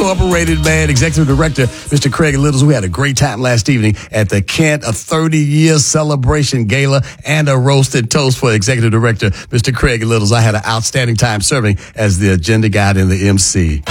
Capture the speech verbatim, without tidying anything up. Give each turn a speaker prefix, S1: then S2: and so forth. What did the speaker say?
S1: Incorporated, man. Executive Director, Mister Craig Littles. We had a great time last evening at the Kent, a thirty-year celebration gala and a roasted toast for Executive Director, Mister Craig Littles. I had an outstanding time serving as the agenda guide and the M C.